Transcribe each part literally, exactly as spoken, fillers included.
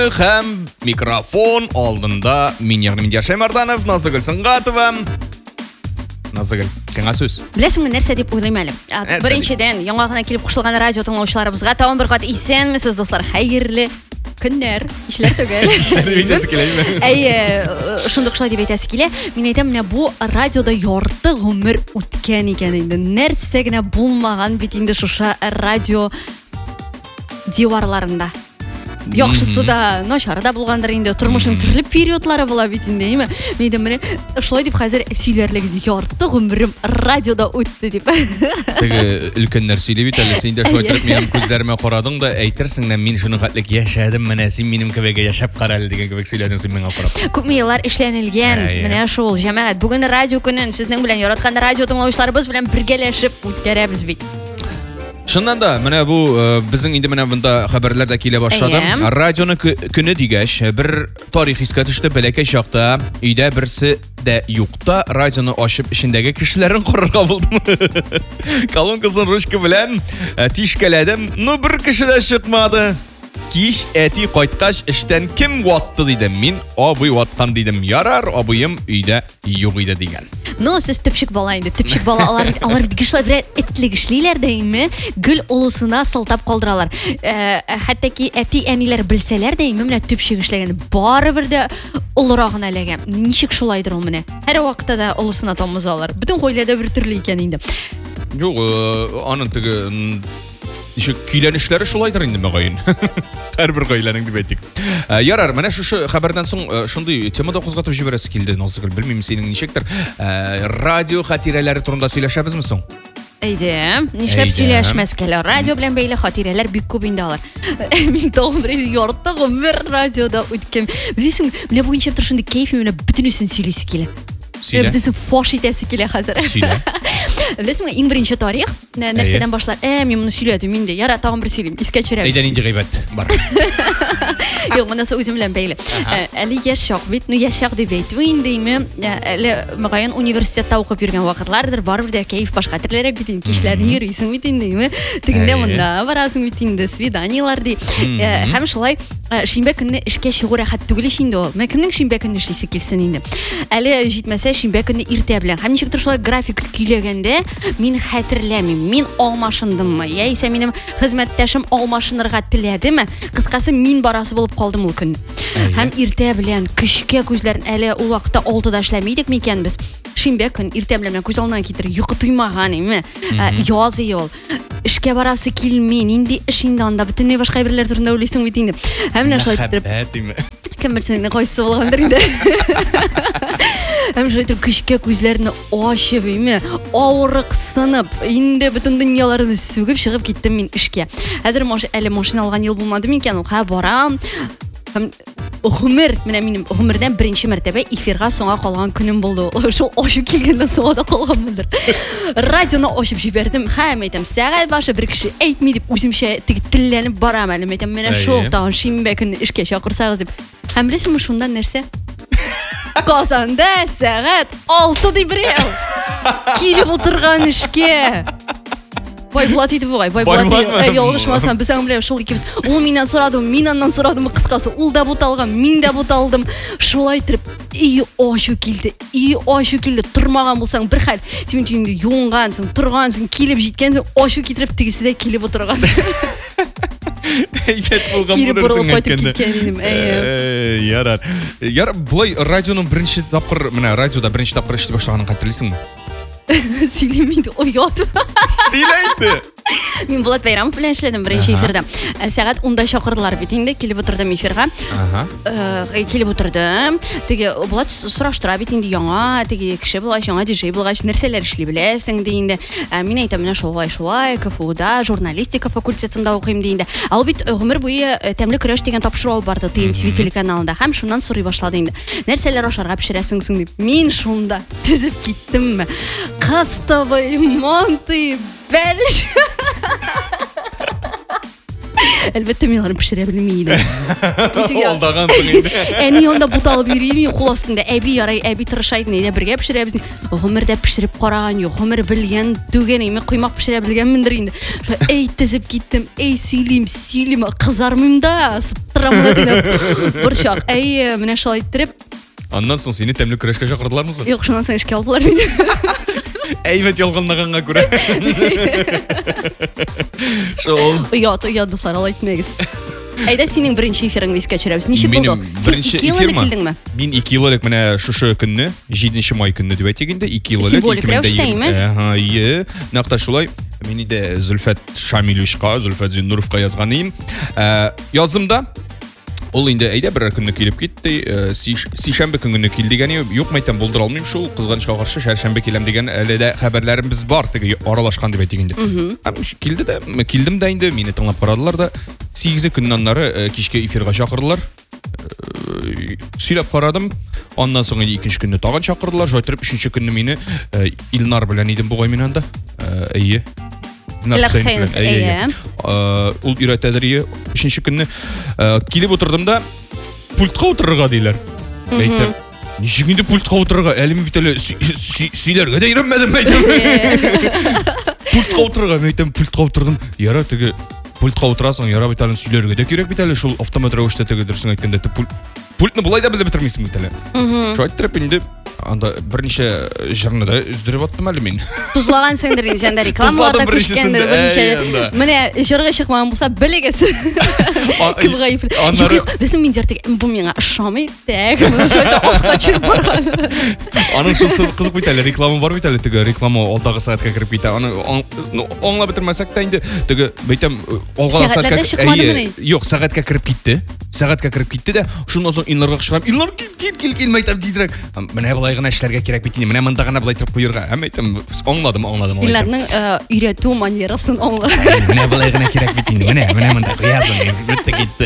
Һәм микрофон алдында мин ягъни Яшай Марданов, Назыгөл Сыңгатова. Назыгөл, сиңа сүз. Беләсеңме нәрсә дип уйлыйм әле. Беренчедән, яңа гына килеп кушылган радио тыңлаучыларыбызга тагын бер кат исәнмесез, дуслар? Хәерле көннәр. Ишләр түгел. Ишләр дип киләме? Әйе, шундый шулай дип әйтәсе килә. Мин әйтәм, менә бу радиода ярты гомер үткән икән инде. Нәрсә генә булмаган бит инде шуша радио диварларында. Яхшысы да, начары да булгандыр инде. Тормышның төрле периодлары була бит инде, әйме? Мен дә менә шулай дип хәзер сөйләрлек ярты гомерем радиода үтте дип. Теге өлкәннәр сөйли бит әле, син дә шулай итеп минем күзләремә карадың да әйтерсең дә мин шуның хәтлек яшәдем, менә син минем кебегә яшәп кара әле дигән кебек сөйләдең син миңа карап. Күпме еллар эшләнелгән. Менә шул җәмәгать бүген радио көнен сезнең белән яраткан радио тыңлаучыларыбыз белән бергәләшеп үткәрәбез бит. Шуннан да, менә бу безнең инде менә монда хәбәрләр дә килә башлады. Радионы көне дигәч, бер тарих искә төште. Бәләкәй чакта өйдә берсе дә юкта, радионы ачып эчендәге кешеләрен карарга булдым. Колонкасын ручка белән тишкәләдем. Ну бер кеше дә чыкмады. Кич әти кайткач эштән кем ватты дидем. Мин абый ваткан дидем. Ярар, абыем өйдә юк иде дигән. Ну, сез төпчек бала инде. Төпчек бала алар бит, алар бит гышлар бер этлек эшлиләр дәйме, гөл улысына сылтап калдыралар. Хәтта ки әти әниләр белсәләр дәйме, менә төпчек эшләгән барыбер дә улырагын әләгән. Ничек шулайдыр ул менә? Һәр вакытта да улысына тамызалар. Бүтән гаиләдә бер төрле икән инде. Юк, аның теге ничек көйләнешләре шулайдыр инде мөгаен. Һәрбер гаиләнең дип әйтик. Ярар, менә шушы хәбәрдән соң шундый темада кузгатып җибәрәсе килде, Назыгөл. Белмим синең ничектер. Радио хатирәләре турында сөйләшәбезме соң? Әйдә, нишләп сөйләшмәскә? Радио белән бәйле хатирәләр бик күп инде алар. Мин тагын бер ярты гомер радиода үткән. Беләсең, менә бүген чаптыр шундый кайф, менә бөтенесен сөйлисе килә. Сөйлә. Бөтенесен фош итәсе килә хәзер. Сөйлә. Беләсеңме, иң беренче тарих нәрсәдән башлар? Ә, мин моны сөйләдем инде. Яра, тагын бер сөйлим. Искә төшерәбез. Әйдә, нинди гыйбат бар. Юк, монысы үзем белән бәйле. Әле яшь чак бит, ну яшь чак дип әйтү индеме? Әле мөгаен университетта укып йөргән вакытлардыр, барыбер дә кайф башка төрлерәк бит инде. Кичләрне йөрисең бит индеме? Тегендә монда барасың бит инде, свиданиялар ди. Һәм шулай шимбә көнне эшкә чыгу рәхәт түгел инде ул. Мен кемнең шимбә көнне эшлисе килсен инде. Әле җитмәсә шимбә көнне иртә белән. Һәм ничектер шулай график көйләгәндә мин хәтерләмим. Мин алмашындыммы? Яисә минем хезмәттәшем алмашынырга теләдеме? Кыскасы мин барасы булып калдым ул көн. Һәм иртә белән көчкә күзләрен әле ул вакытта алтыда эшләмидек микән без? Шимбә көн иртә белән күз алдына китер, йокы туймаган име? Яз ел. Эшкә барасы килми, нинди эш инде анда, бөтенләй башка берләр турында уйлыйсың бит инде. Һәм менә шулай итеп. Кем белсен, кайсы булгандыр инде. Һәм шулай итеп көчкә күзләрне ачып, име? Авырыксынып, инде бөтен дөньяларны сүгеп чыгып киттем мин эшкә. Хәзер әле машина алган ел булмады микән? Ха, барам. Һәм гомер, менә минем гомердән беренче мәртәбә эфирга соңга калган көнем булды. Шул ачу килгәндән соңга да калганмындыр. Радионы ачып җибәрдем. Һәм әйтәм, сәгать башы бер кеше әйтми дип үземчә тегелләнеп барам әле. Әйтәм, менә шул тагын шимбә көнне эшкә чакырсагыз дип. Һәм беләсеңме шунда нәрсә? Казанда сәгать алты дип бирәм. Килеп утырган эшкә. Вай булат иде бугай, вай булат. Ялгышмасам, без аның белән шул икебез. Ул миннән сорады, мин аннан сорадым, кыскасы. Ул да буталган, мин дә буталдым. Шулай итеп, и ачу килде. И ачу килде. Тормаган булсаң бер хәл. Син инде юнгансың, тургансың, килеп җиткәнсең, ачу китереп тигесе дә килеп утырган. Әйбәт булган булырсың әйткәндә. Ярар. Ярар, булай радионың беренче тапкыр, менә радиода беренче тапкыр эшли башлаганын хәтерлисеңме? Сөйлемейді, оят. Сөйләйді. Мен Булат Байрамов белән эшләдем беренче эфирда. Сәгать онда чакырдылар бит инде, килеп утырдым эфирга. Килеп утырдым. Теге Булат сораштыра бит инде яңа, теге кеше булгач, яңа диджей булгач, нәрсәләр эшли беләсең ди инде. Мин әйтәм, менә шулай-шулай, КФУда журналистика факультетында укыйм ди инде. Ул бит гомер буе тәмле көрәш дигән тапшыру алып барды Т Н Т V телеканалында. Һәм шуннан сорый башлады инде. Нәрсәләр ашарга пешерәсең дип. Мин шунда тезеп киттемме? Кастовый, монты, бәлеш. Әлбәттә мин аларны пешерә белмим иде. Алдагансың инде. Әни онда бутал бирим, кул астында әби ярай, әби тырышайды, нидә бергә пешерәбез. Гомердә пешереп караган юк, гомер белгән, түгән, име коймак пешерә белгәнмендер инде. Эй, тезеп киттем, эй, сөйлим, сөйлим, кызармыйм да, сыптырам да диләр. Бер чак, әй, менә шулай иттереп. Аннан соң сине тәмле көрәшкә чакырдылармы соң? Юк, шуннан соң эшкә алдылар мине. Әйбәт ялганлаганга күрә. Шул. Оят, оят, дуслар, алай итмәгез. Әйдә синең беренче эфирыңны искә төшерәбез. Ничек булды? Беренче эфирма. Мин ике ел элек менә шушы көнне, җиденче май көнне дип әйтик инде, ике ел элек. Символик рәвештәме? Ага, ие. Нәкъ шулай. Мин иде Зөлфәт Шамиловичка, Зөлфәт Зиннуровка язган идем. Язымда ул инде әйдә бер көнне килеп китте. Сишәмбе көнне килде дигән юк, мәйтәм булдыра алмыйм шул. Кызганычка каршы шәршәмбе киләм дигән әле дә хәбәрләребез бар, теге аралашкан дип әйтик инде. Килде дә, килдем дә инде, мине тыңлап карадылар да. сигез көннән нары кичкә эфирга чакырдылар. Сөйләп карадым. Аннан соң икенче көнне тагын чакырдылар. Шайтырып өченче көнне мине Илнар белән идем бугай мин анда. Әйе. Ул өйрәтәдер. Өченче көнне килеп утырдым да пультка утырырга диләр. Әйтәм, ничек инде пультка утырырга? Әле мин бит әле сөйләргә дә өйрәнмәдем әйтәм. Пультка утырырга, әйтәм, пультка утырдым. Яра теге пультка утырасың, яра бит әле сөйләргә дә кирәк бит әле шул автомат рәвештә теге дөресен әйткәндә пультны булай да белеп бетермисең бит әле. Шулай итеп инде анда берничә җырны да үздереп аттым әле мин. Тузлаган сендер инде сендер рекламаларда күчкәндер берничә. Менә җырга чыкмаган булса белегез. Кем гаип. Без мин дәртек бу миңа ошамый. Так, шулай оска чыгып барган. Аның шусы кызык бит әле, реклама бар бит әле, теге реклама алдагы сәгатькә кирип китә. Аны аңлап бетермәсәк та инде теге бәйтәм алган сәгатькә. Юк, сәгатькә кирип китте. Сәгатькә кирип китте дә, шуннан соң Илнарга кычкырам. Илнар кил, кил, кил, мәйтәм тизрәк. Менә булай гына эшләргә кирәк бит инде. Менә монда гына булай торып куярга. Һәм әйтәм, аңладым, аңладым. Илнарның өйрәтү манерасын аңладым. Менә булай гына кирәк бит инде. Менә, менә монда куязың. Битте китте.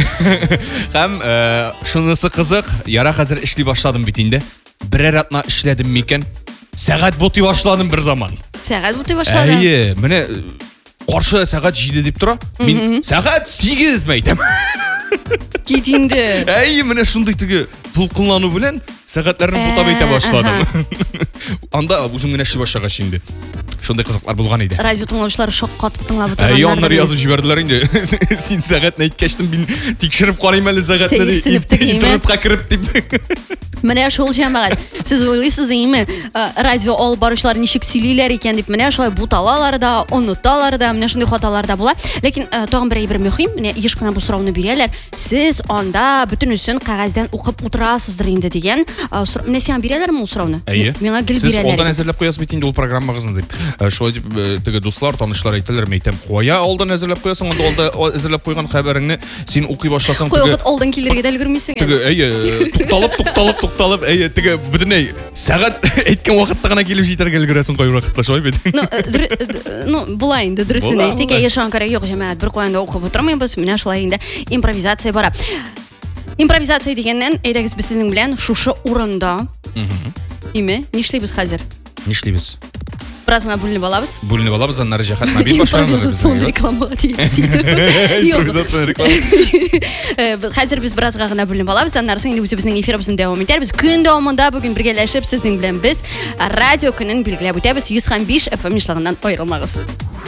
Һәм шунысы кызык. Яра хәзер эшли башладым бит инде. Берәр атна эшләдем микән? Сәгать бутый башладым бер заман. Сәгать бутый башладым. Әйе, менә каршы сәгать җиде дип тора. Мин сәгать сигез мәйтәм. Кит инде. Әй, менә шундый теге тулкынлану белән сәгатьләрне бутап әйтә башладым. Анда үзем генә эшли башлагач инде. Шундай кызыклар булган иде. Радио тыңлаучылар шок катып тыңлап утырганнар. Әй, алар язып җибәрделәр инде. Син сәгатьне әйткәчтен мин тикшереп карыйм әле сәгатьне. Интернетка кирип дип. Менә шул җәмәгать. Сез уйлыйсыз инде, радио алып баручылар ничек сөйлиләр икән дип, менә шулай буталалар да, оныталар да, менә шундый хаталар да була. Ләкин тагын бер әйбер мөһим, менә еш кына бу сорауны бирәләр. Сез анда бөтенесен кәгазьдән укып утырасыздыр инде дигән. Менә сиңа бирәләрме ул сорауны? Миңа гел бирәләр. Сез алдан әзерләп куясыз бит инде ул программагызны дип. Шулай дип теге дуслар, танышлар әйтәләр, мәйтәм, куя алдан әзерләп куясың, анда алда әзерләп куйган хәбәреңне син укый башласаң теге. Куя алдан килергә дә өлгермисең. Теге, әйе, тукталып, тукталып, тукталып, әйе, теге бөтенләй сәгать әйткән вакытта гына килеп җитәргә өлгерәсең кай вакытта шулай бит. Ну, ну, булай инде дөресен әйтик, әйе, шуңа кирәк юк, җәмәгать, бер куянда укып утырмыйбыз, менә шулай инде импровизация бара. Импровизация дигәннән, әйдәгез без сезнең белән шушы урында. Име, нишлибез хәзер? Нишлибез? Бераз гына бүленеп алабыз. Бүленеп алабыз, аннары җәһәт мобиль башларбыз. Импровизация рекламага тиеш. Импровизация реклама. Хәзер без бераз гына бүленеп алабыз, аннары соң инде үзебезнең эфирыбызны дәвам итәрбез. Көн дәвамында бүген бергәләшеп сезнең белән без радио көнен билгеләп үтәбез. йөз биш эф эм нишлыгыннан аерылмагыз.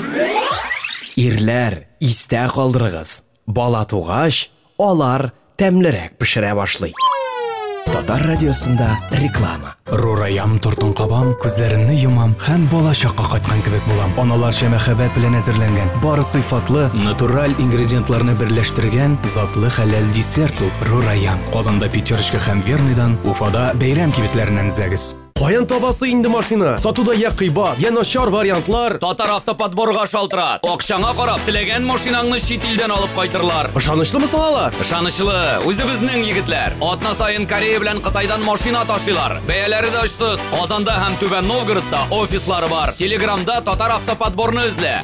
Ирләр, истә калдырыгыз. Бала тугач, алар тәмлерәк пешерә башлый. Татар радиосында реклама. Рораям тортын кабам, күзләремне йомам һәм балачакка кайткан кебек булам. Аналарча мәхәббәт белән әзерләнгән, бары сыйфатлы, натураль ингредиентларны берләштергән затлы хәләл десерт ул Рораям. Казанда Пятерочка һәм Верныйдан, Уфада бәйрәм кибетләреннән зәгез. Каян табасы инде машина? Сатуда я кыйбат, я начар вариантлар. Татар автоподборга шалтырат. Акчаңа карап теләгән машинаңны чит илдән алып кайтырлар. Ышанычлымы алар? Ышанычлы. Үзебезнең егетләр. Атна саен Корея белән Кытайдан машина ташыйлар. Бәяләре дә очсыз. Казанда һәм Түбән Новгородта офислары бар. Телеграмда Татар автоподборны эзлә.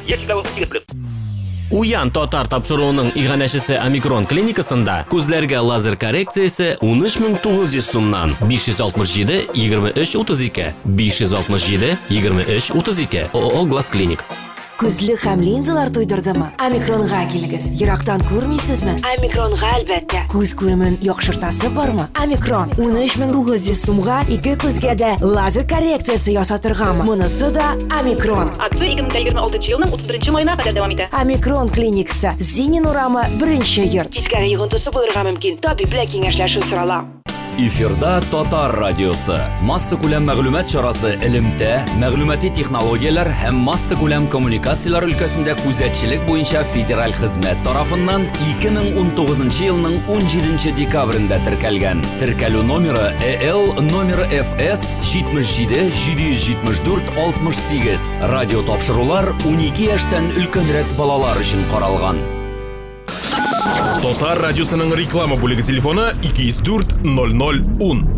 Уян Татар тапшыруының иганәчесе Омикрон клиникасында күзләргә лазер коррекциясе ун өч мең тугыз йөз сумнан. биш йөз алтмыш җиде егерме өч утыз ике биш йөз алтмыш җиде егерме өч утыз ике ООО Глаз Клиник. Күзле һәм линзалар туйдырдымы? Омикронга килегез. Ерактан күрмисезме? Омикронга әлбәттә. Күз күремен яхшыртасы бармы? Омикрон ун өч мең тугыз йөз сумга ике күзгә дә лазер коррекциясе ясатыргамы? Монысы да Омикрон. Акция ике мең егерме алтынчы елның утыз беренче маена кадәр дәвам итә. Омикрон клиникасы. Зинин урамы беренче йорт. Тискәре йогынтысы булырга мөмкин. Табиблар киңәшләшү сорала. Эфирда Татар радиосы. Масса күләм мәгълүмат чарасы элемтә, мәгълүмати технологияләр һәм масса күләм коммуникациялар өлкәсендә күзәтчелек буенча федераль хезмәт тарафыннан ике мең ун тугызынчы елның ун җиденче декабрендә теркәлгән. Теркәлү номеры Э Л номеры Ф С җитмеш җиде җиде йөз җитмеш дүрт алтмыш сигез. Радио тапшырулар ун ике яшьтән өлкәнрәк балалар өчен каралган. Татар радиосының реклама бүлеге телефоны ике йөз дүрт ноль ноль ун.